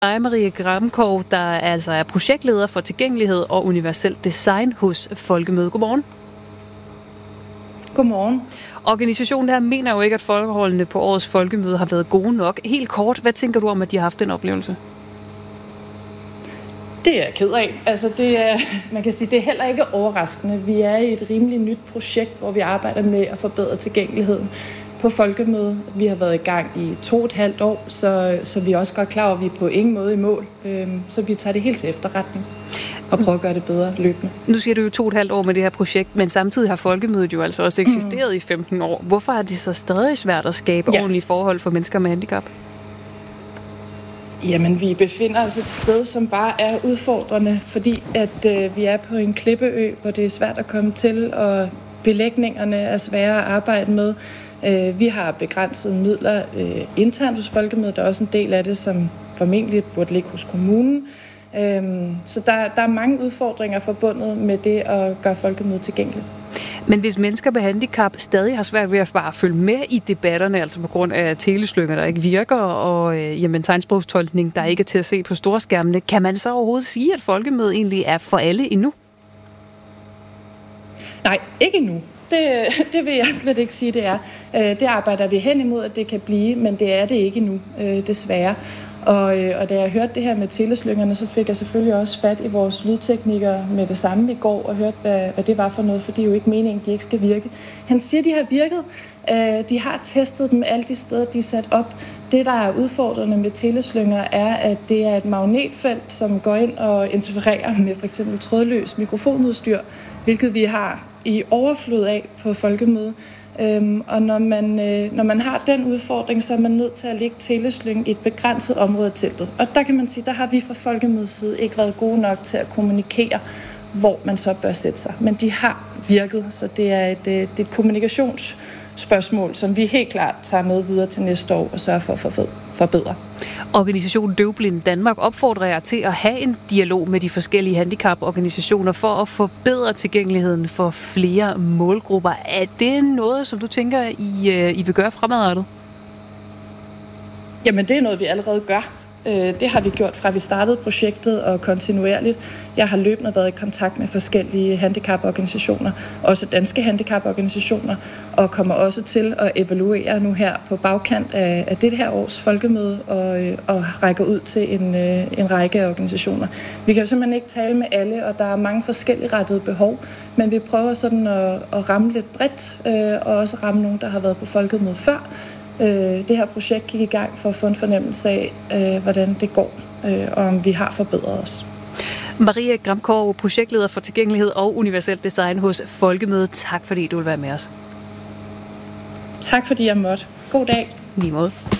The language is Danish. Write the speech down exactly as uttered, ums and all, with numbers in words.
dig, Marie Gramkov, der altså er projektleder for tilgængelighed og universelt design hos Folkemødet. Godmorgen. Godmorgen. Organisationen her mener jo ikke, at folkeholdene på årets folkemøde har været gode nok. Helt kort, hvad tænker du om, at de har haft den oplevelse? Det er jeg ked af. Altså, det er, man kan sige, det er heller ikke overraskende. Vi er i et rimelig nyt projekt, hvor vi arbejder med at forbedre tilgængeligheden på Folkemødet. Vi har været i gang i to og et halvt år, så, så vi er også godt klar over, at vi er på ingen måde i mål. Så vi tager det helt til efterretning og prøver at gøre det bedre løbende. Nu siger du jo to og et halvt år med det her projekt, men samtidig har Folkemødet jo altså også eksisteret mm. i femten år. Hvorfor er det så stadig svært at skabe ja. ordentlige forhold for mennesker med handicap? Jamen, vi befinder os et sted, som bare er udfordrende, fordi at øh, vi er på en klippeø, hvor det er svært at komme til, og belægningerne er svære at arbejde med. Øh, vi har begrænsede midler øh, internt hos Folkemødet, der er også en del af det, som formentlig burde ligge hos kommunen. Øh, så der, der er mange udfordringer forbundet med det at gøre Folkemødet tilgængeligt. Men hvis mennesker med handicap stadig har svært ved at bare følge med i debatterne, altså på grund af teleslynger, der ikke virker, og øh, jamen, tegnsprogstolkning, der ikke er til at se på storskærmene, kan man så overhovedet sige, at Folkemødet egentlig er for alle endnu? Nej, ikke endnu. Det, det vil jeg slet ikke sige, det er. Det arbejder vi hen imod, at det kan blive, men det er det ikke endnu, desværre. Og, og da jeg hørte det her med teleslyngerne, så fik jeg selvfølgelig også fat i vores lydteknikere med det samme i går, og hørte, hvad, hvad det var for noget, for det er jo ikke meningen, de ikke skal virke. Han siger, de har virket. De har testet dem alle de steder, de er sat op. Det, der er udfordrende med teleslynger, er, at det er et magnetfelt, som går ind og interfererer med for eksempel trådløs mikrofonudstyr, hvilket vi har i overflod af på Folkemødet. Øhm, og når man, øh, når man har den udfordring, så er man nødt til at lægge teleslyngen i et begrænset område af teltet. Og der kan man sige, der har vi fra Folkemødets side ikke været gode nok til at kommunikere, hvor man så bør sætte sig. Men de har virket, så det er et, det er et kommunikationsspørgsmål, som vi helt klart tager med videre til næste år og sørger for at forbedre. Organisationen Døvblind Danmark opfordrer jer til at have en dialog med de forskellige handicaporganisationer for at forbedre tilgængeligheden for flere målgrupper. Er det noget, som du tænker, I, I vil gøre fremadrettet? Jamen, det er noget, vi allerede gør. Det har vi gjort fra vi startede projektet og kontinuerligt. Jeg har løbende været i kontakt med forskellige handicaporganisationer, også danske handicaporganisationer, og kommer også til at evaluere nu her på bagkant af, af det her års folkemøde og, og rækker ud til en, en række af organisationer. Vi kan jo simpelthen ikke tale med alle, og der er mange forskellige rettede behov, men vi prøver sådan at, at ramme lidt bredt, og også ramme nogen, der har været på folkemøde før. Det her projekt gik i gang for at få en fornemmelse af, hvordan det går, og om vi har forbedret os. Marie Gramkov, projektleder for tilgængelighed og universelt design hos Folkemødet. Tak fordi du vil være med os. Tak fordi jeg måtte. God dag. Lige måde.